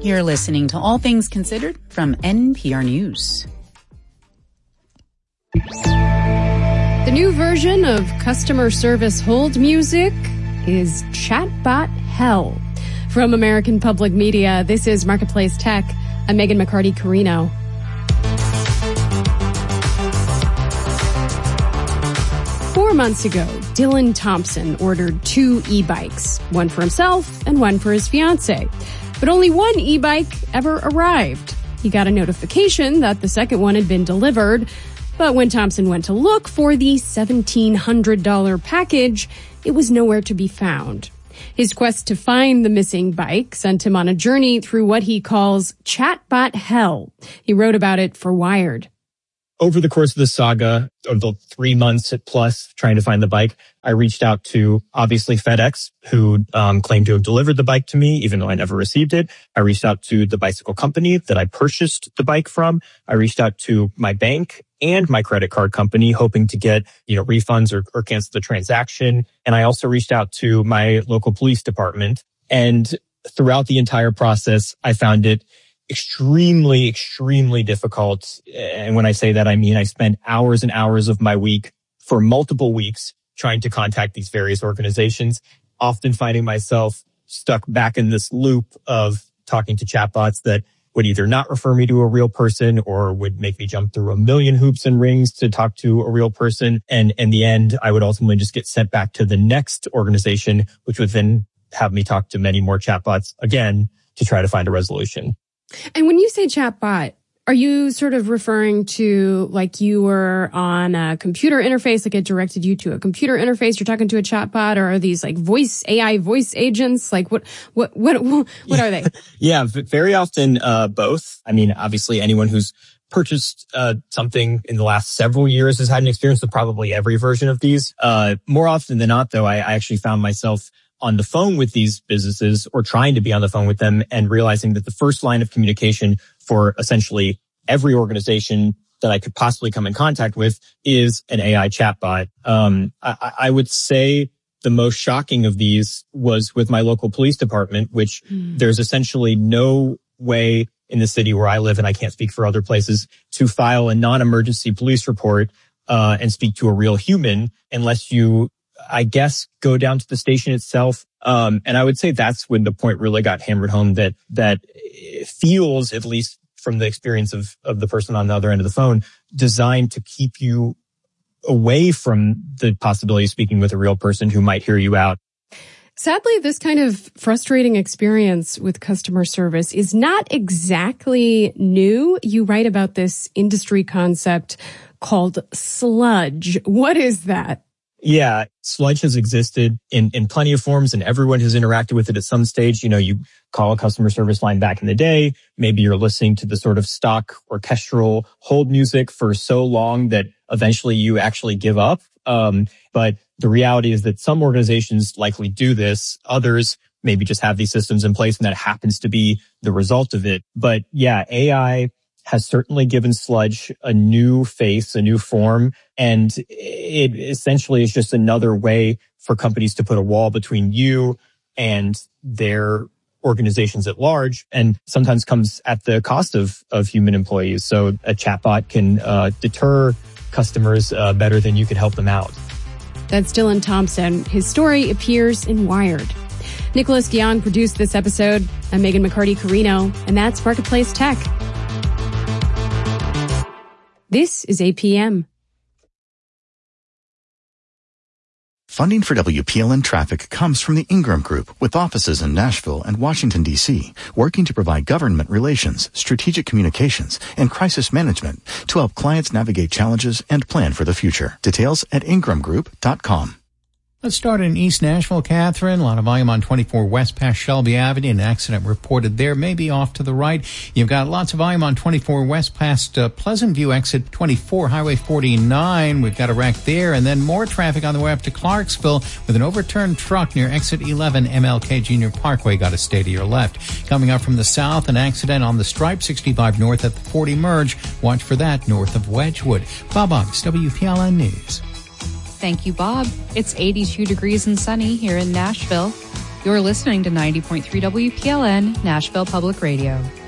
You're listening to All Things Considered from NPR News. The new version of customer service hold music is chatbot hell. From American Public Media, this is Marketplace Tech. I'm Megan McCarty-Carino. Four months ago, Dylan Thompson ordered 2 e-bikes, one for himself and one for his fiancée. But only one e-bike ever arrived. He got a notification that the second one had been delivered, but when Thompson went to look for the $1,700 package, it was nowhere to be found. His quest to find the missing bike sent him on a journey through what he calls chatbot hell. He wrote about it for Wired. Over the course of the saga, of the 3 months plus trying to find the bike, I reached out to, obviously, FedEx, who claimed to have delivered the bike to me, even though I never received it. I reached out to the bicycle company that I purchased the bike from. I reached out to my bank and my credit card company, hoping to get, refunds or cancel the transaction. And I also reached out to my local police department. And throughout the entire process, I found it extremely, extremely difficult. And when I say that, I mean I spent hours and hours of my week for multiple weeks trying to contact these various organizations, often finding myself stuck back in this loop of talking to chatbots that would either not refer me to a real person or would make me jump through a million hoops and rings to talk to a real person. And in the end, I would ultimately just get sent back to the next organization, which would then have me talk to many more chatbots again to try to find a resolution. And when you say chatbot, are you sort of referring to like you were on a computer interface, like it directed you to a computer interface, you're talking to a chatbot, or are these like AI voice agents? Like what are they? Yeah, very often both. I mean, obviously anyone who's purchased something in the last several years has had an experience with probably every version of these. More often than not, though, I actually found myself on the phone with these businesses or trying to be on the phone with them and realizing that the first line of communication for essentially every organization that I could possibly come in contact with is an AI chatbot. I would say the most shocking of these was with my local police department, which there's essentially no way in the city where I live, and I can't speak for other places, to file a non-emergency police report and speak to a real human unless you, I guess, go down to the station itself. And I would say that's when the point really got hammered home that it feels, at least from the experience of the person on the other end of the phone, designed to keep you away from the possibility of speaking with a real person who might hear you out. Sadly, this kind of frustrating experience with customer service is not exactly new. You write about this industry concept called sludge. What is that? Yeah, sludge has existed in plenty of forms, and everyone has interacted with it at some stage. You call a customer service line back in the day. Maybe you're listening to the sort of stock orchestral hold music for so long that eventually you actually give up. But the reality is that some organizations likely do this. Others maybe just have these systems in place, and that happens to be the result of it. But yeah, AI has certainly given sludge a new face, a new form, and it essentially is just another way for companies to put a wall between you and their organizations at large, and sometimes comes at the cost of human employees. So a chatbot can deter customers better than you could help them out. That's Dylan Thompson. His story appears in Wired. Nicholas Guion produced this episode. I'm Megan McCarty-Carino, and that's Marketplace Tech. This is APM. Funding for WPLN Traffic comes from the Ingram Group, with offices in Nashville and Washington, D.C., working to provide government relations, strategic communications, and crisis management to help clients navigate challenges and plan for the future. Details at ingramgroup.com. Let's start in East Nashville, Catherine. A lot of volume on 24 West past Shelby Avenue. An accident reported there, maybe off to the right. You've got lots of volume on 24 West past Pleasant View, exit 24, Highway 49. We've got a wreck there. And then more traffic on the way up to Clarksville with an overturned truck near exit 11, MLK Junior Parkway. Got to stay to your left. Coming up from the south, an accident on the Stripe 65 north at the 40 merge. Watch for that north of Wedgwood. Bob Boggs, WPLN News. Thank you, Bob. It's 82 degrees and sunny here in Nashville. You're listening to 90.3 WPLN, Nashville Public Radio.